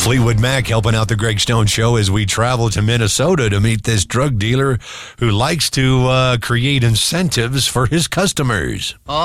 Fleetwood Mac helping out the Greg Stone Show as we travel to Minnesota to meet this drug dealer who likes to create incentives for his customers.